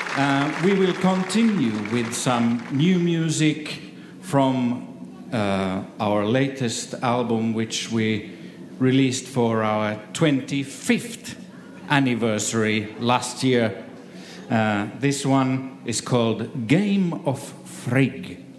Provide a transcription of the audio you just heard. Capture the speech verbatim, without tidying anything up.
Uh, we will continue with some new music from uh, our latest album, which we released for our twenty-fifth anniversary last year. Uh, this one is called Game of Frigg.